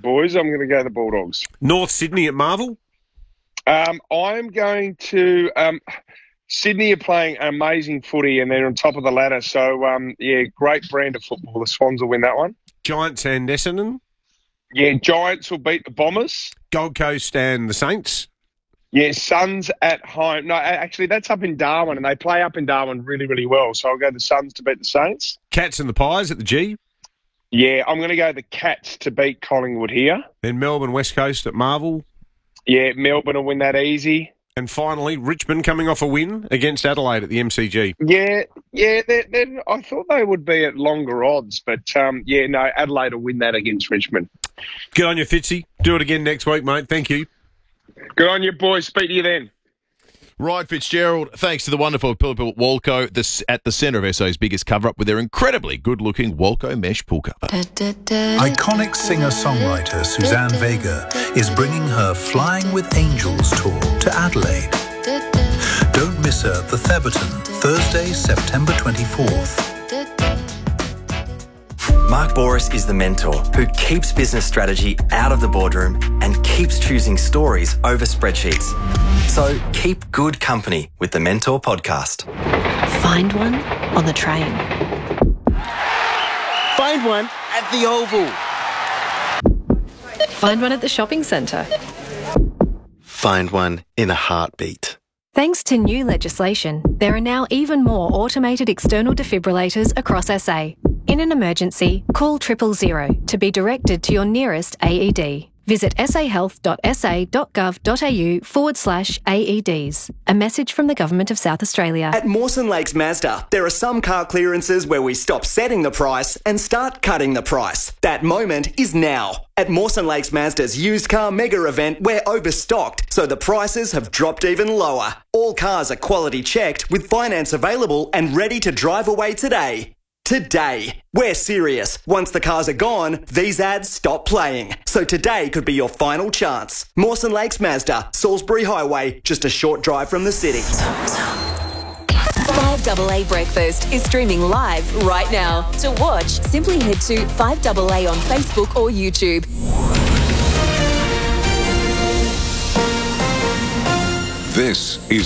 boys. I'm going to go the Bulldogs. North Sydney at Marvel? I'm going to... Sydney are playing amazing footy and they're on top of the ladder. So, great brand of football. The Swans will win that one. Giants and Essendon? Yeah, Giants will beat the Bombers. Gold Coast and the Saints? Yeah, Suns at home. No, actually, that's up in Darwin, and they play up in Darwin really, really well. So I'll go the Suns to beat the Saints. Cats and the Pies at the G? Yeah, I'm going to go the Cats to beat Collingwood here. Then Melbourne West Coast at Marvel? Yeah, Melbourne will win that easy. And finally, Richmond coming off a win against Adelaide at the MCG. Yeah, I thought they would be at longer odds, but Adelaide will win that against Richmond. Good on you, Fitzy. Do it again next week, mate. Thank you. Good on you, boys. Speak to you then. Right, Fitzgerald, thanks to the wonderful people at Walco, at the centre of SA's biggest cover-up with their incredibly good-looking Walco mesh pool cover. Iconic singer-songwriter Suzanne Vega is bringing her Flying with Angels tour to Adelaide. Don't miss her at the Theberton, Thursday, September 24th. Mark Bouris is the mentor who keeps business strategy out of the boardroom and keeps choosing stories over spreadsheets. So keep good company with the Mentor podcast. Find one on the train. Find one at the Oval. Find one at the shopping centre. Find one in a heartbeat. Thanks to new legislation, there are now even more automated external defibrillators across SA. In an emergency, call 000 to be directed to your nearest AED. Visit sahealth.sa.gov.au/AEDs. A message from the Government of South Australia. At Mawson Lakes Mazda, there are some car clearances where we stop setting the price and start cutting the price. That moment is now. At Mawson Lakes Mazda's used car mega event, we're overstocked, so the prices have dropped even lower. All cars are quality checked with finance available and ready to drive away today. Today. We're serious. Once the cars are gone, these ads stop playing. So today could be your final chance. Mawson Lakes Mazda, Salisbury Highway, just a short drive from the city. 5AA Breakfast is streaming live right now. To watch, simply head to 5AA on Facebook or YouTube. This is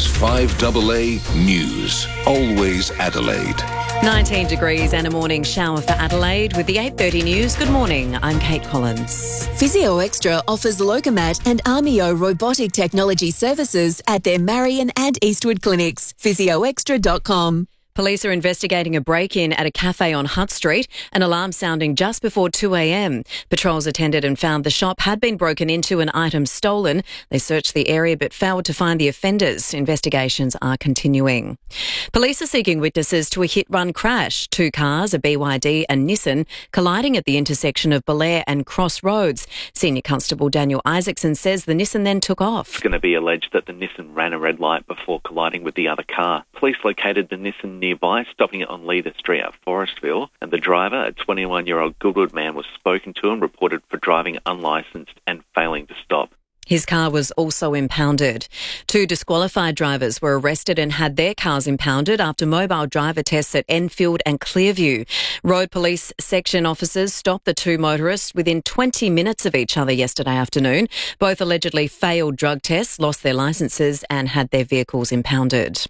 5AA News. Always Adelaide. 19 degrees and a morning shower for Adelaide with the 8:30 news. Good morning, I'm Kate Collins. Physio Extra offers Logomat and Armio robotic technology services at their Marion and Eastwood clinics. physioextra.com. Police are investigating a break-in at a cafe on Hutt Street, an alarm sounding just before 2 a.m. Patrols attended and found the shop had been broken into and items stolen. They searched the area but failed to find the offenders. Investigations are continuing. Police are seeking witnesses to a hit-run crash. Two cars, a BYD and Nissan, colliding at the intersection of Belair and Cross Roads. Senior Constable Daniel Isaacson says the Nissan then took off. It's going to be alleged that the Nissan ran a red light before colliding with the other car. Police located the Nissan nearby, stopping it on Leader Street at Forestville, and the driver, a 21-year-old Goodwood man, was spoken to and reported for driving unlicensed and failing to stop. His car was also impounded. Two disqualified drivers were arrested and had their cars impounded after mobile driver tests at Enfield and Clearview. Road Police section officers stopped the two motorists within 20 minutes of each other yesterday afternoon. Both allegedly failed drug tests, lost their licences and had their vehicles impounded.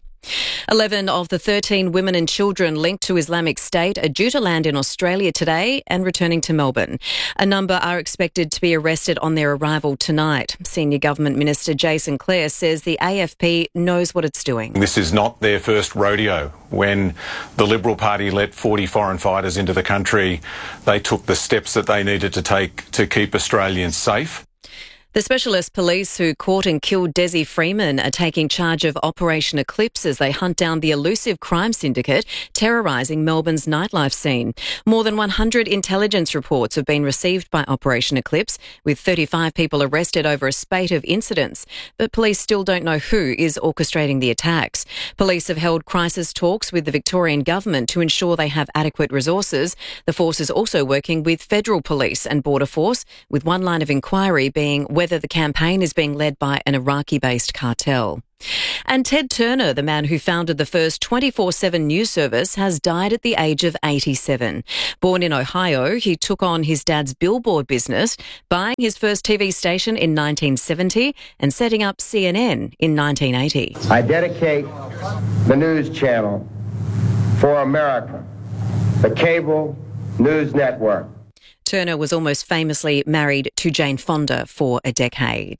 11 of the 13 women and children linked to Islamic State are due to land in Australia today and returning to Melbourne. A number are expected to be arrested on their arrival tonight. Senior Government Minister Jason Clare says the AFP knows what it's doing. This is not their first rodeo. When the Liberal Party let 40 foreign fighters into the country, they took the steps that they needed to take to keep Australians safe. The specialist police who caught and killed Desi Freeman are taking charge of Operation Eclipse as they hunt down the elusive crime syndicate terrorising Melbourne's nightlife scene. More than 100 intelligence reports have been received by Operation Eclipse, with 35 people arrested over a spate of incidents. But police still don't know who is orchestrating the attacks. Police have held crisis talks with the Victorian government to ensure they have adequate resources. The force is also working with federal police and Border Force, with one line of inquiry being whether whether the campaign is being led by an Iraqi-based cartel. And Ted Turner, the man who founded the first 24/7 news service, has died at the age of 87. Born in Ohio, he took on his dad's billboard business, buying his first TV station in 1970 and setting up CNN in 1980. I dedicate the news channel for America, the cable news network. Turner was almost famously married to Jane Fonda for a decade.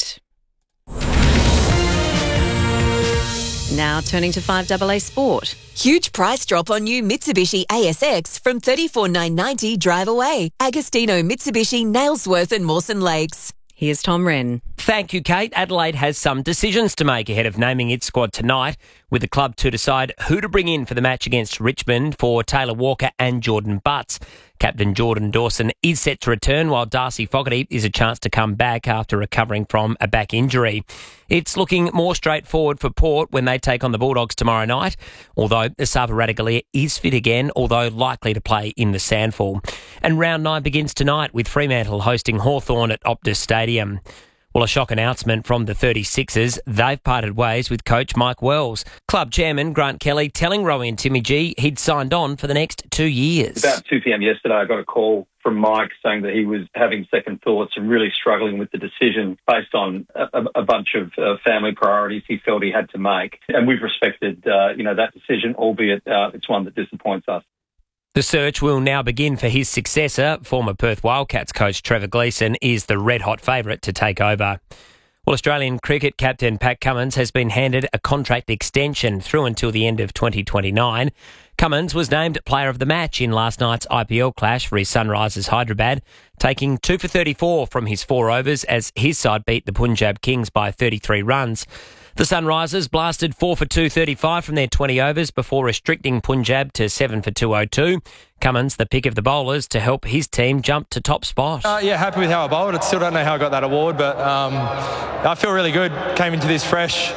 Now turning to 5AA Sport. Huge price drop on new Mitsubishi ASX from $34,990 drive away. Agostino Mitsubishi, Nailsworth and Mawson Lakes. Here's Tom Wren. Thank you, Kate. Adelaide has some decisions to make ahead of naming its squad tonight, with the club to decide who to bring in for the match against Richmond for Taylor Walker and Jordan Butts. Captain Jordan Dawson is set to return, while Darcy Fogarty is a chance to come back after recovering from a back injury. It's looking more straightforward for Port when they take on the Bulldogs tomorrow night, although Esava Ratugolea is fit again, although likely to play in the Sandful. And round 9 begins tonight with Fremantle hosting Hawthorn at Optus Stadium. Well, a shock announcement from the 36ers. They've parted ways with coach Mike Wells. Club chairman Grant Kelly telling Rowie and Timmy G he'd signed on for the next 2 years. About 2 p.m. yesterday, I got a call from Mike saying that he was having second thoughts and really struggling with the decision based on a bunch of family priorities he felt he had to make. And we've respected, that decision, albeit it's one that disappoints us. The search will now begin for his successor. Former Perth Wildcats coach Trevor Gleeson is the red-hot favourite to take over. Well, Australian cricket captain Pat Cummins has been handed a contract extension through until the end of 2029. Cummins was named player of the match in last night's IPL clash for his Sunrisers Hyderabad, taking 2 for 34 from his 4 overs as his side beat the Punjab Kings by 33 runs. The Sunrisers blasted 4 for 235 from their 20 overs before restricting Punjab to 7 for 202. Cummins, the pick of the bowlers, to help his team jump to top spot. Happy with how I bowled. I still don't know how I got that award, but I feel really good. Came into this fresh,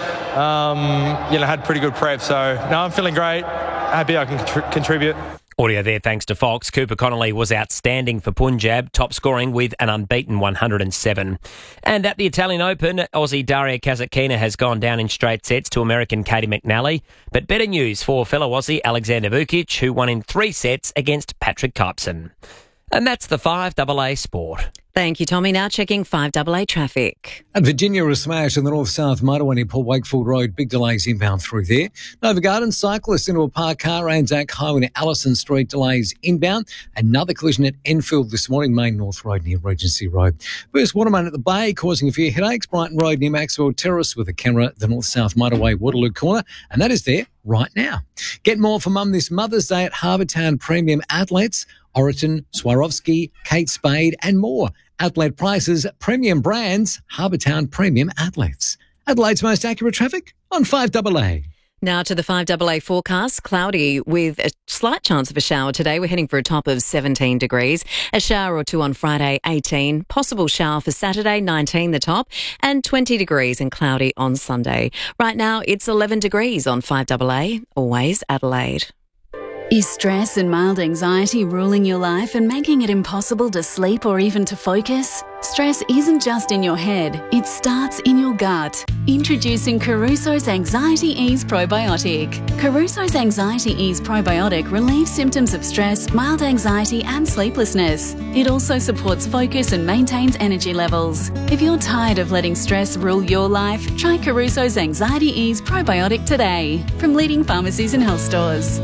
had pretty good prep. So, I'm feeling great. Happy I can contribute. Audio there thanks to Fox. Cooper Connolly was outstanding for Punjab, top scoring with an unbeaten 107. And at the Italian Open, Aussie Daria Kasatkina has gone down in straight sets to American Katie McNally. But better news for fellow Aussie Alexander Vukic, who won in 3 sets against Patrick Kypson. And that's the 5AA Sport. Thank you, Tommy. Now checking 5AA traffic. At Virginia, a smash in the north-south motorway near Port Wakefield Road. Big delays inbound through there. Nova Garden, cyclists into a parked car. Anzac Highway to Allison Street, delays inbound. Another collision at Enfield this morning, Main North Road near Regency Road. First Waterman at the Bay, causing a few headaches. Brighton Road near Maxwell Terrace with a camera. The north-south motorway, Waterloo Corner. And that is there right now. Get more for Mum this Mother's Day at Harbour Town Premium Outlets. Oroton, Swarovski, Kate Spade and more. Outlet prices, premium brands, Harbour Town Premium Outlets. Adelaide's most accurate traffic on 5AA. Now to the 5AA forecast. Cloudy with a slight chance of a shower today. We're heading for a top of 17 degrees. A shower or two on Friday, 18. Possible shower for Saturday, 19 the top. And 20 degrees and cloudy on Sunday. Right now, it's 11 degrees on 5AA. Always Adelaide. Is stress and mild anxiety ruling your life and making it impossible to sleep or even to focus? Stress isn't just in your head, it starts in your gut. Introducing Caruso's Anxiety Ease Probiotic. Caruso's Anxiety Ease Probiotic relieves symptoms of stress, mild anxiety and sleeplessness. It also supports focus and maintains energy levels. If you're tired of letting stress rule your life, try Caruso's Anxiety Ease Probiotic today from leading pharmacies and health stores.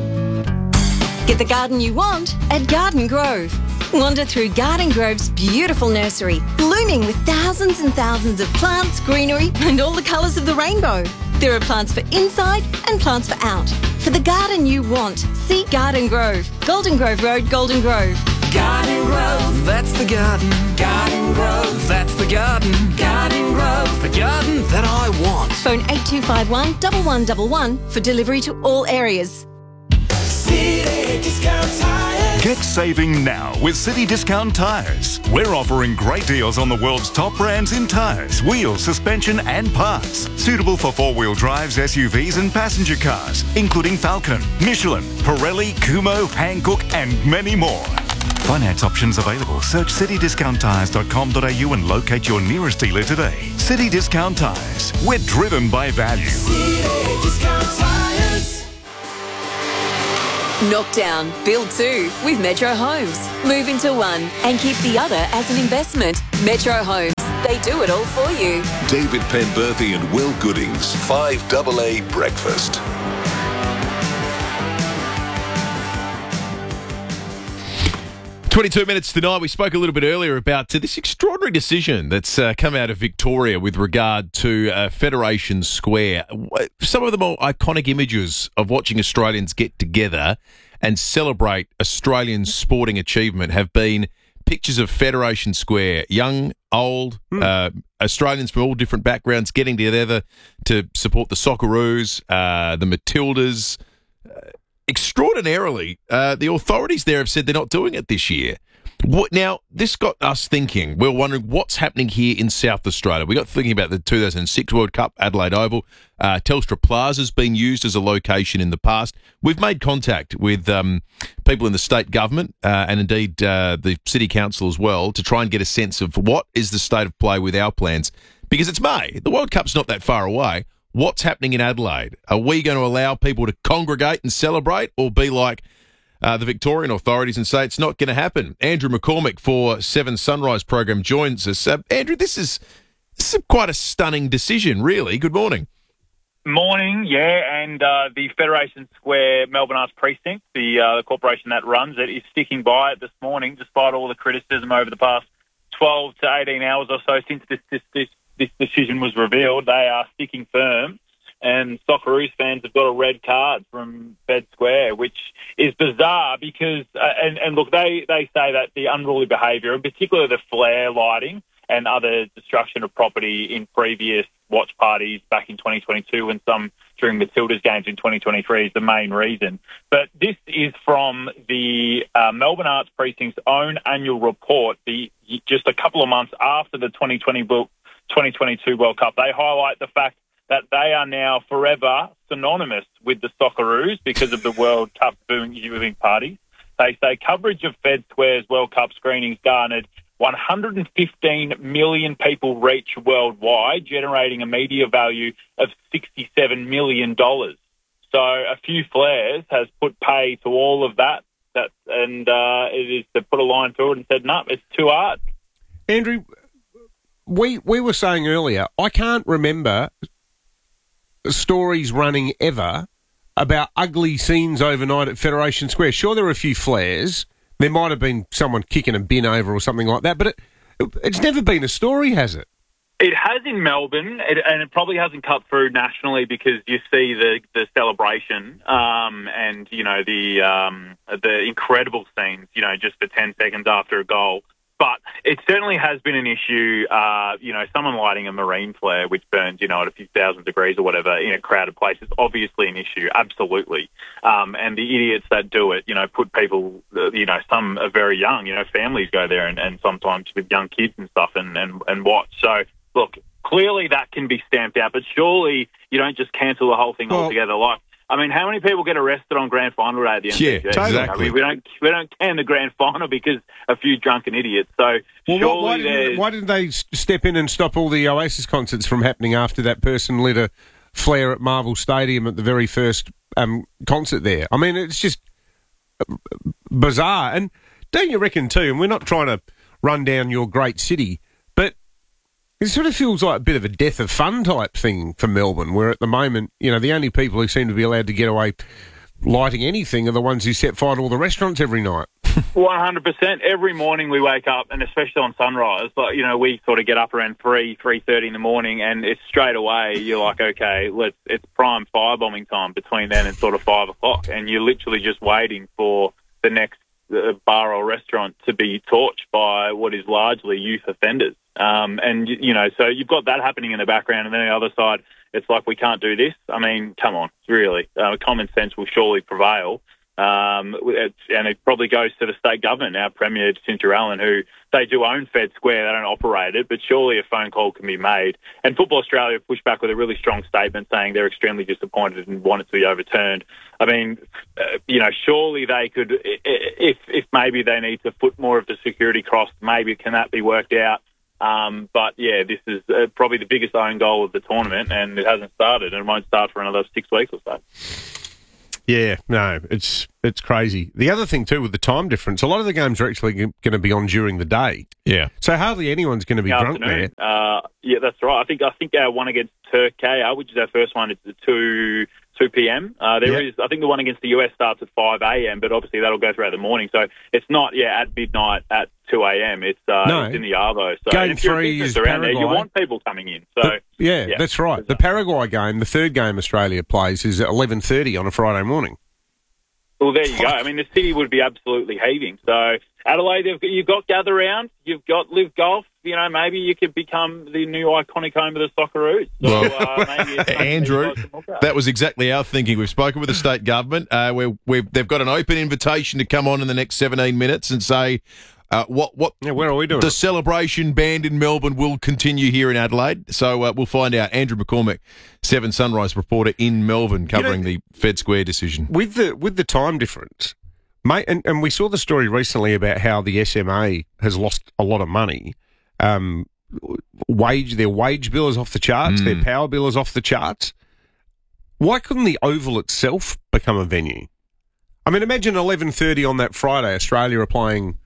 Get the garden you want at Garden Grove. Wander through Garden Grove's beautiful nursery, blooming with thousands and thousands of plants, greenery, and all the colours of the rainbow. There are plants for inside and plants for out. For the garden you want, see Garden Grove. Golden Grove Road, Golden Grove. Garden Grove, that's the garden. Garden Grove, that's the garden. Garden Grove, the garden that I want. Phone 8251 1111 for delivery to all areas. City Discount Tires. Get saving now with City Discount Tires. We're offering great deals on the world's top brands in tires, wheels, suspension and parts. Suitable for four-wheel drives, SUVs and passenger cars, including Falcon, Michelin, Pirelli, Kumho, Hankook and many more. Finance options available. Search citydiscounttires.com.au and locate your nearest dealer today. City Discount Tires. We're driven by value. Knock down, build two with Metro Homes. Move into one and keep the other as an investment. Metro Homes. They do it all for you. David Penberthy and Will Goodings, 5AA Breakfast. "22 minutes tonight." We spoke a little bit earlier about this extraordinary decision that's come out of Victoria with regard to Federation Square. Some of the more iconic images of watching Australians get together and celebrate Australian sporting achievement have been pictures of Federation Square, young, old, Australians from all different backgrounds getting together to support the Socceroos, the Matildas. Extraordinarily, the authorities there have said they're not doing it this year. Now, this got us thinking. We're wondering what's happening here in South Australia. We got thinking about the 2006 World Cup, Adelaide Oval. Telstra Plaza's been used as a location in the past. We've made contact with people in the state government and indeed the city council as well to try and get a sense of what is the state of play with our plans. Because it's May. The World Cup's not that far away. What's happening in Adelaide? Are we going to allow people to congregate and celebrate or be like the Victorian authorities and say it's not going to happen? Andrew McCormick for 7 Sunrise program joins us. Andrew, this is quite a stunning decision, really. Good morning. Morning, yeah, and the Federation Square Melbourne Arts Precinct, the corporation that runs it, is sticking by it this morning, despite all the criticism over the past 12 to 18 hours or so since this decision was revealed. They are sticking firm, and Socceroos fans have got a red card from Fed Square, which is bizarre because, and look, they say that the unruly behaviour, in particular the flare lighting and other destruction of property in previous watch parties back in 2022 and some during Matilda's games in 2023 is the main reason. But this is from the Melbourne Arts Precinct's own annual report, just a couple of months after the 2022 World Cup. They highlight the fact that they are now forever synonymous with the Socceroos because of the World Cup viewing parties. They say coverage of Fed Square's World Cup screenings garnered 115 million people reach worldwide, generating a media value of $67 million. So a few flares has put pay to all of that and it is to put a line through it and said, no, it's too hard. Andrew, we were saying earlier, I can't remember stories running ever about ugly scenes overnight at Federation Square. Sure, there were a few flares. There might have been someone kicking a bin over or something like that, but it's never been a story, has it? It has in Melbourne, and it probably hasn't cut through nationally because you see the celebration and, you know, the incredible scenes, you know, just for 10 seconds after a goal. But it certainly has been an issue, you know, someone lighting a marine flare, which burns, you know, at a few thousand degrees or whatever in a crowded place is obviously an issue, absolutely. And the idiots that do it, you know, put people, you know, some are very young, you know, families go there and sometimes with young kids and stuff and watch. So, look, clearly that can be stamped out, but surely you don't just cancel the whole thing altogether. Like, I mean, how many people get arrested on grand final day at the end? Yeah, of the day? exactly. I mean, we don't can the grand final because a few drunken idiots. So why didn't they step in and stop all the Oasis concerts from happening after that person lit a flare at Marvel Stadium at the very first concert there? I mean, it's just bizarre. And don't you reckon too? And we're not trying to run down your great city, but it sort of feels like a bit of a death of fun type thing for Melbourne, where at the moment, you know, the only people who seem to be allowed to get away lighting anything are the ones who set fire to all the restaurants every night. 100%. Every morning we wake up, and especially on sunrise, like, you know, we sort of get up around 3:30 in the morning, and it's straight away, you're like, okay, it's prime firebombing time between then and sort of 5 o'clock, and you're literally just waiting for the next bar or restaurant to be torched by what is largely youth offenders. And, you know, so you've got that happening in the background, and then on the other side, it's like, we can't do this. I mean, come on, really. Common sense will surely prevail. and it probably goes to the state government now, Premier Cynthia Allen, who they do own Fed Square, they don't operate it, but surely a phone call can be made. And Football Australia pushed back with a really strong statement saying they're extremely disappointed and want it to be overturned. I mean, surely they could, if maybe they need to foot more of the security cost, maybe can that be worked out? But yeah, this is probably the biggest own goal of the tournament, and it hasn't started, and it won't start for another 6 weeks or so. Yeah, no, it's crazy. The other thing too with the time difference, a lot of the games are actually going to be on during the day. Yeah, so hardly anyone's going to be drunk there. Yeah, that's right. I think our one against Turkey, which is our first one, it's at 2 p.m. Is, I think the one against the US starts at 5 a.m., but obviously that'll go throughout the morning. So it's not, at midnight at 2 a.m. It's in the Arvo. So Game if you're 3 is around Paraguay. there, you want people coming in. So that's right. The Paraguay game, the third game Australia plays, is at 11:30 on a Friday morning. Well, there you go. I mean, the city would be absolutely heaving. So Adelaide, you've got Gather Round, you've got Live Golf. Maybe you could become the new iconic home of the Socceroos. So, maybe Andrew, that was exactly our thinking. We've spoken with the state government. They've got an open invitation to come on in the next 17 minutes and say where are we doing? The celebration band in Melbourne will continue here in Adelaide. So we'll find out. Andrew McCormick, 7 Sunrise reporter in Melbourne, covering the Fed Square decision. With the time difference, mate, and we saw the story recently about how the SMA has lost a lot of money. Their wage bill is off the charts. Their power bill is off the charts. Why couldn't the Oval itself become a venue? I mean, imagine 11:30 on that Friday. Australia are playing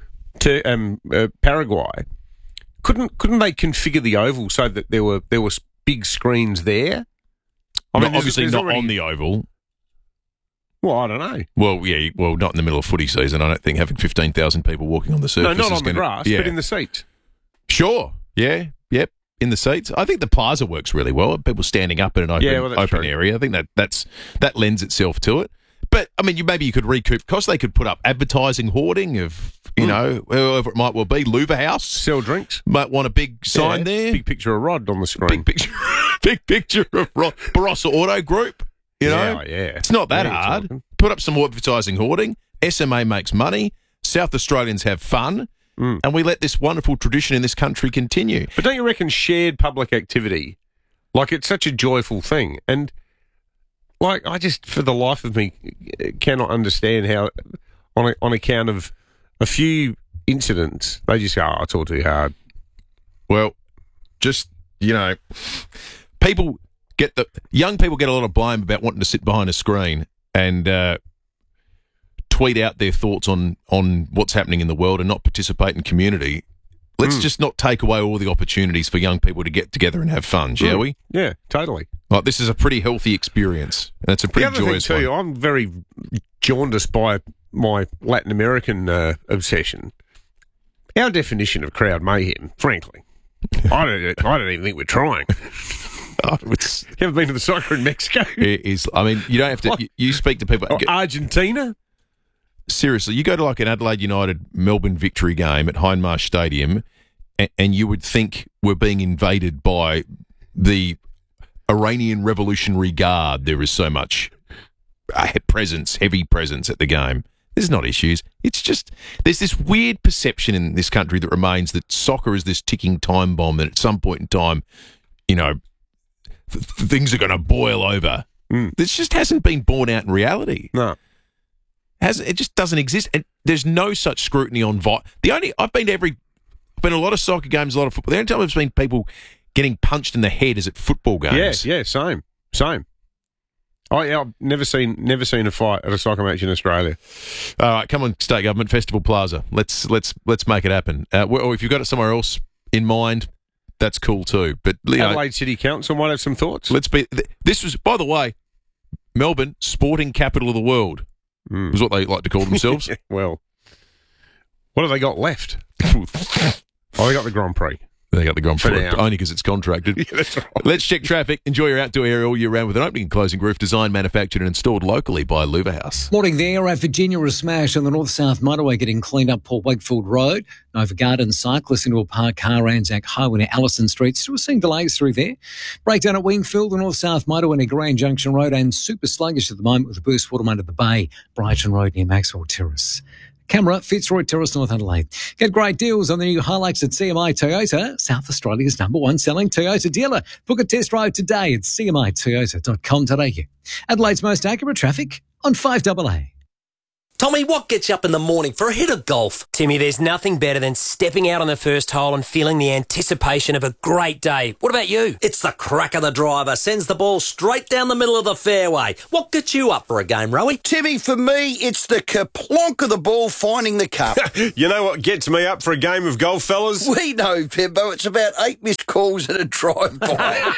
to Paraguay. Couldn't they configure the Oval so that there were big screens there? I mean, obviously not on the Oval. Well, I don't know. Well, yeah, not in the middle of footy season. I don't think having 15,000 people walking on the surface. No, not is on the grass, but in the seats. Sure. Yeah. Yep. In the seats. I think the plaza works really well. People standing up in an open area. I think that lends itself to it. But I mean, maybe you could recoup costs. They could put up advertising hoarding of whoever it might well be. Louver House, sell drinks. Might want a big sign there. Big picture of Rod on the screen. Big picture of Rod. Barossa Auto Group. It's not that hard. Put up some more advertising hoarding. SMA makes money. South Australians have fun. And we let this wonderful tradition in this country continue. But don't you reckon shared public activity, like it's such a joyful thing, and like I just, for the life of me, cannot understand how, on account of a few incidents, they just go, it's all too hard. Well, just, young people get a lot of blame about wanting to sit behind a screen and tweet out their thoughts on what's happening in the world and not participate in community. Let's just not take away all the opportunities for young people to get together and have fun, shall we? Yeah, totally. Like, this is a pretty healthy experience, and it's a pretty joyous one. I'm very jaundiced by my Latin American obsession. Our definition of crowd mayhem, frankly, I don't even think we're trying. You ever been to the soccer in Mexico? It is. I mean, you don't have to. You speak to people. Or Argentina. Seriously, you go to like an Adelaide United Melbourne Victory game at Hindmarsh Stadium, and you would think we're being invaded by the Iranian Revolutionary Guard. There is so much heavy presence at the game. There's not issues. It's just there's this weird perception in this country that remains that soccer is this ticking time bomb that at some point in time, things are going to boil over. This just hasn't been borne out in reality. No. It just doesn't exist, and there's no such scrutiny on I've been to a lot of soccer games, a lot of football. The only time I've seen people getting punched in the head is at football games. Yeah, same. I've never seen a fight at a soccer match in Australia. All right, come on, State Government, Festival Plaza. Let's make it happen. Or if you've got it somewhere else in mind, that's cool too. But Adelaide City Council might have some thoughts. This was, by the way, Melbourne, sporting capital of the world. Is what they like to call themselves. Well, what have they got left? They got the Grand Prix. They got the Grand For Prix now. only because it's contracted. Yeah, that's right. Let's check traffic. Enjoy your outdoor area all year round with an opening and closing roof designed, manufactured and installed locally by Louver House. Morning there. At Virginia, a smash on the north-south motorway getting cleaned up Port Wakefield Road. Nova Garden cyclists into a parked car, Anzac Highway to Allison Street. Still seeing delays through there. Breakdown at Wingfield, the north-south motorway near Grand Junction Road, and super sluggish at the moment with the burst water under the bay, Brighton Road near Maxwell Terrace. Camera, Fitzroy Terrace, North Adelaide. Get great deals on the new Hilux at CMI Toyota, South Australia's #1 selling Toyota dealer. Book a test drive today at cmitoyota.com.au. Adelaide's most accurate traffic on 5AA. Tommy, what gets you up in the morning for a hit of golf? Timmy, there's nothing better than stepping out on the first hole and feeling the anticipation of a great day. What about you? It's the crack of the driver, sends the ball straight down the middle of the fairway. What gets you up for a game, Rowie? Timmy, for me, it's the kerplonk of the ball finding the cup. You know what gets me up for a game of golf, fellas? We know, Pimbo. It's about 8 missed calls and a drive-by.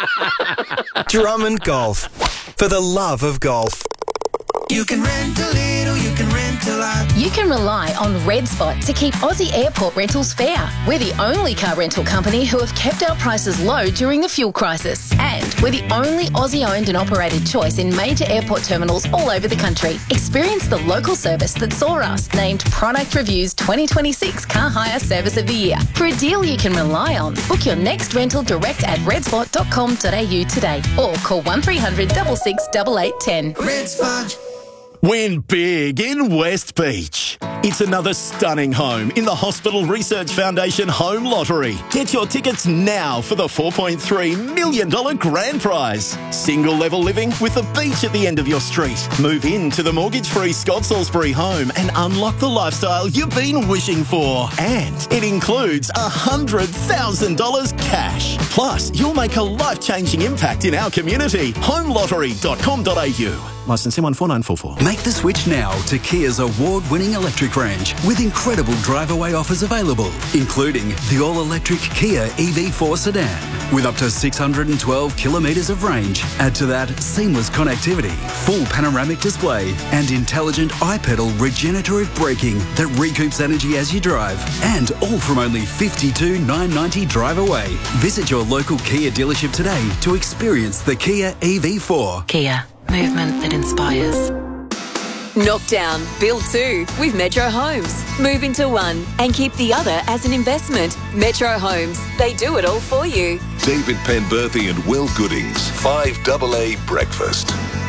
Drummond Golf. For the love of golf. You can rent a little, you can rent a lot. You can rely on Red Spot to keep Aussie airport rentals fair. We're the only car rental company who have kept our prices low during the fuel crisis. And we're the only Aussie-owned and operated choice in major airport terminals all over the country. Experience the local service that saw us named Product Review's 2026 Car Hire Service of the Year. For a deal you can rely on, book your next rental direct at redspot.com.au today or call 1300 66 8810. Red Spot. Win big in West Beach. It's another stunning home in the Hospital Research Foundation Home Lottery. Get your tickets now for the $4.3 million grand prize. Single level living with the beach at the end of your street. Move into the mortgage-free Scott Salisbury home and unlock the lifestyle you've been wishing for. And it includes $100,000 cash. Plus, you'll make a life-changing impact in our community. Homelottery.com.au. Licence M14944. Make the switch now to Kia's award-winning electric range with incredible drive-away offers available, including the all-electric Kia EV4 sedan with up to 612 kilometres of range. Add to that seamless connectivity, full panoramic display and intelligent iPedal regenerative braking that recoups energy as you drive. And all from only $52,990 drive away. Visit your local Kia dealership today to experience the Kia EV4. Kia. Movement that inspires. Knockdown, build two with Metro Homes. Move into one and keep the other as an investment. Metro Homes, they do it all for you. David Penberthy and Will Goodings, 5AA Breakfast.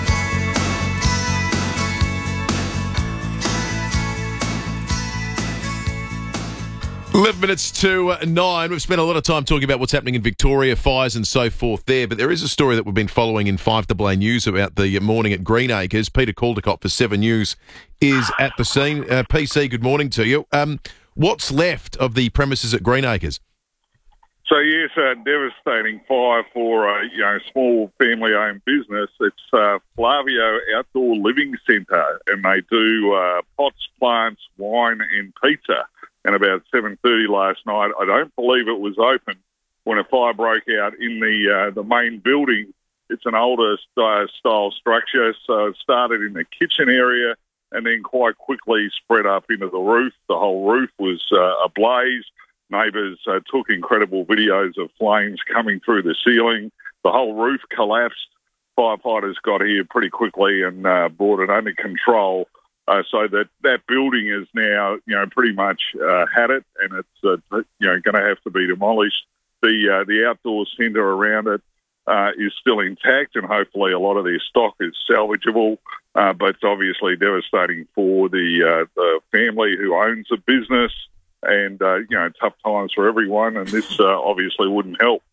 Eleven minutes to 9. We've spent a lot of time talking about what's happening in Victoria, fires and so forth there, but there is a story that we've been following in 5AA News about the morning at Greenacres. Peter Caldecott for 7 News is at the scene. PC, good morning to you. What's left of the premises at Greenacres? So yes, a devastating fire for a small family-owned business. It's Flavio Outdoor Living Centre, and they do pots, plants, wine, and pizza. And about 7:30 last night, I don't believe it was open when a fire broke out in the main building. It's an older style structure, so it started in the kitchen area and then quite quickly spread up into the roof. The whole roof was ablaze. Neighbours took incredible videos of flames coming through the ceiling. The whole roof collapsed. Firefighters got here pretty quickly and brought it under control. So that building is now, pretty much had it, and it's, going to have to be demolished. The outdoor centre around it is still intact, and hopefully a lot of their stock is salvageable. But it's obviously devastating for the family who owns the business, and tough times for everyone. And this obviously wouldn't help.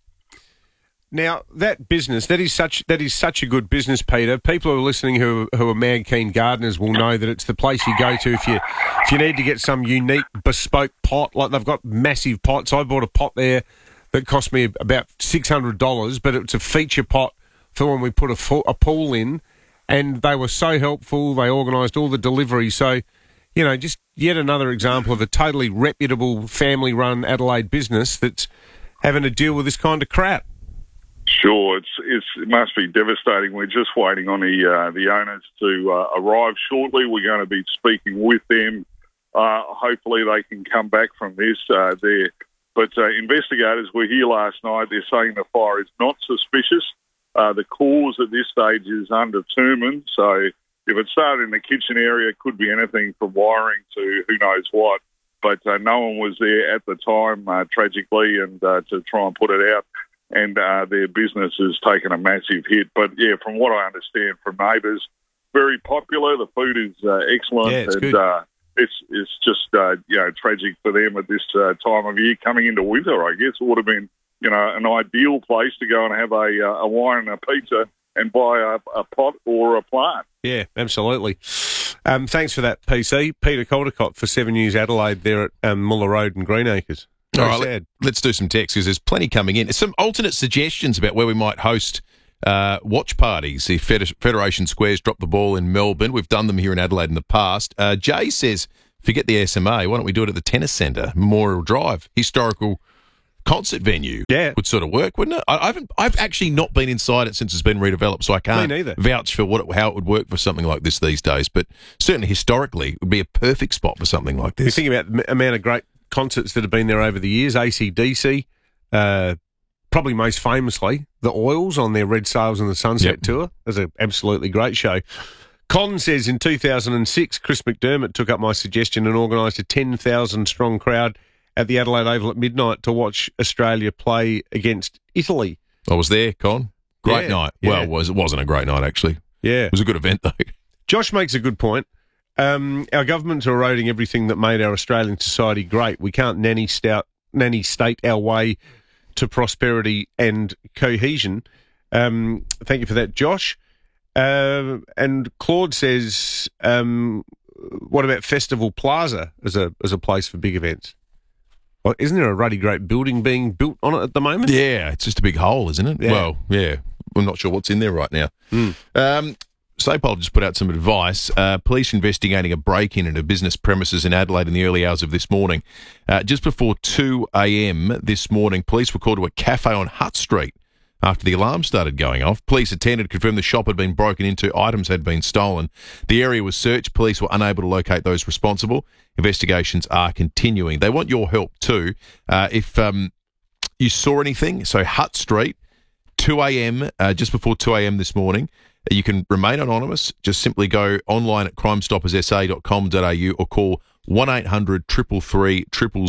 Now, that business, that is such a good business, Peter. People who are listening who are mad keen gardeners will know that it's the place you go to if you need to get some unique bespoke pot. Like, they've got massive pots. I bought a pot there that cost me about $600, but it's a feature pot for when we put a pool in, and they were so helpful. They organised all the delivery. So, just yet another example of a totally reputable family-run Adelaide business that's having to deal with this kind of crap. Sure, it must be devastating. We're just waiting on the owners to arrive shortly. We're going to be speaking with them. Hopefully they can come back from this. They're But investigators were here last night. They're saying the fire is not suspicious. The cause at this stage is undetermined. So if it started in the kitchen area, it could be anything from wiring to who knows what. But no one was there at the time, tragically, and to try and put it out. And their business has taken a massive hit. But, yeah, from what I understand from neighbours, very popular. The food is excellent. Yeah, it's and good. It's just, tragic for them at this time of year. Coming into winter, I guess, it would have been, an ideal place to go and have a wine and a pizza and buy a pot or a plant. Yeah, absolutely. Thanks for that, PC. Peter Caldecott for 7 News Adelaide there at Muller Road and Greenacres. All right, let's do some texts because there's plenty coming in. Some alternate suggestions about where we might host watch parties if Federation Square's dropped the ball in Melbourne. We've done them here in Adelaide in the past. Jay says, forget the SMA. Why don't we do it at the Tennis Centre, Memorial Drive, historical concert venue? Yeah, would sort of work, wouldn't it? I've actually not been inside it since it's been redeveloped, so I can't vouch for how it would work for something like this these days. But certainly historically, it would be a perfect spot for something like this. You think about the amount of great concerts that have been there over the years. AC/DC, probably most famously, the Oils on their Red Sails and the Sunset tour. It was an absolutely great show. Con says in 2006, Chris McDermott took up my suggestion and organised a 10,000-strong crowd at the Adelaide Oval at midnight to watch Australia play against Italy. I was there, Con. Great night. Yeah. Well, it wasn't a great night, actually. Yeah. It was a good event, though. Josh makes a good point. Our governments are eroding everything that made our Australian society great. We can't nanny state our way to prosperity and cohesion. Thank you for that, Josh. And Claude says, what about Festival Plaza as a place for big events? Well, isn't there a ruddy great building being built on it at the moment? Yeah, it's just a big hole, isn't it? Yeah. Well, yeah. I'm not sure what's in there right now. SAPOL just put out some advice. Police investigating a break-in at a business premises in Adelaide in the early hours of this morning. Just before 2 a.m. this morning, police were called to a cafe on Hutt Street after the alarm started going off. Police attended, confirmed the shop had been broken into, items had been stolen. The area was searched. Police were unable to locate those responsible. Investigations are continuing. They want your help too. If you saw anything, so Hutt Street, 2 a.m., just before 2 a.m. this morning, you can remain anonymous. Just simply go online at crimestopperssa.com.au or call 1-800-333-000,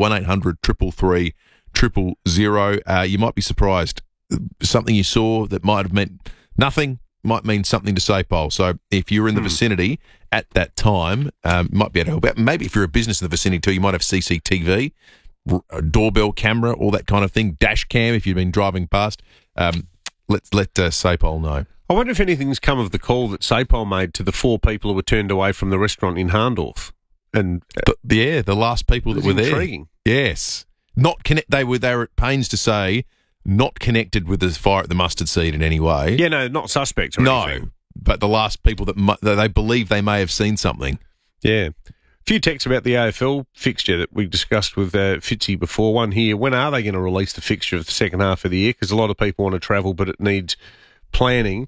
1-800-333-000. You might be surprised. Something you saw that might have meant nothing might mean something to SAPOL. So if you're in the vicinity at that time, might be able to help out. Maybe if you're a business in the vicinity too, you might have CCTV, a doorbell camera, all that kind of thing, dash cam if you've been driving past. Let SAPOL know. I wonder if anything's come of the call that SAPOL made to the 4 people who were turned away from the restaurant in Harndorf. And the last people that were intriguing. There. Yes. They were at pains to say not connected with the fire at the Mustard Seed in any way. Yeah, no, not suspects or anything. But the last people that they believe they may have seen something. Yeah. A few texts about the AFL fixture that we discussed with Fitzy before. One here, when are they going to release the fixture of the second half of the year? Because a lot of people want to travel, but it needs planning.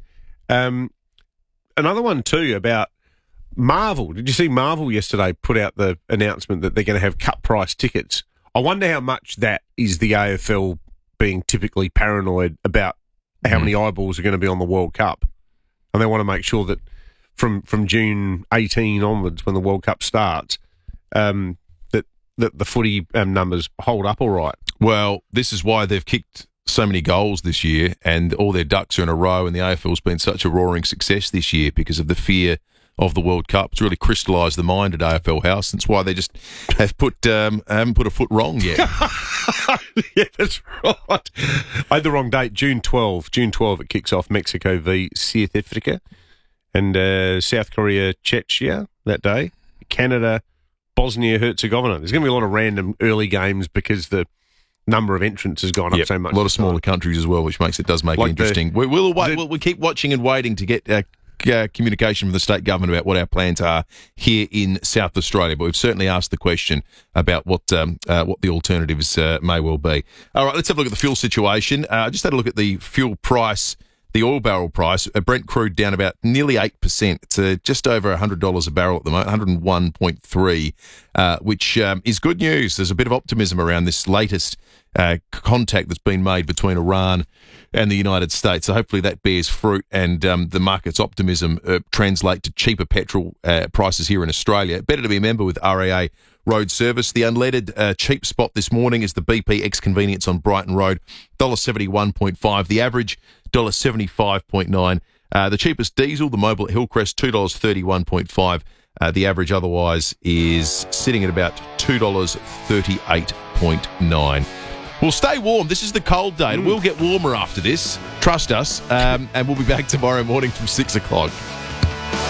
Another one too about Marvel. Did you see Marvel yesterday put out the announcement that they're going to have cut price tickets? I wonder how much that is the AFL being typically paranoid about how many eyeballs are going to be on the World Cup. And they want to make sure that from June 18 onwards, when the World Cup starts, that the footy numbers hold up all right. Well, this is why they've kicked so many goals this year and all their ducks are in a row, and the AFL's been such a roaring success this year because of the fear of the World Cup. It's really crystallised the mind at AFL House. That's why they just haven't put a foot wrong yet. Yeah, that's right. I had the wrong date. June 12 it kicks off. Mexico v South Africa and South Korea, Czechia that day. Canada, Bosnia, Herzegovina. There's going to be a lot of random early games because the number of entrants has gone up so much. A lot of smaller countries as well, which does make it interesting. We'll keep watching and waiting to get communication from the state government about what our plans are here in South Australia. But we've certainly asked the question about what the alternatives may well be. All right, let's have a look at the fuel situation. I just had a look at the fuel price, the oil barrel price. Brent crude down about nearly 8%. It's just over $100 a barrel at the moment, 101.3, which is good news. There's a bit of optimism around this latest contact that's been made between Iran and the United States. So hopefully that bears fruit and the market's optimism translate to cheaper petrol prices here in Australia. Better to be a member with RAA Road Service. The unleaded cheap spot this morning is the BP X-Convenience on Brighton Road, $1.71.5. The average, $1.75.9. The cheapest diesel, the Mobil at Hillcrest, $2.31.5. The average otherwise is sitting at about $2.38.9. Well, stay warm. This is the cold day. It will get warmer after this. Trust us. And we'll be back tomorrow morning from 6 o'clock.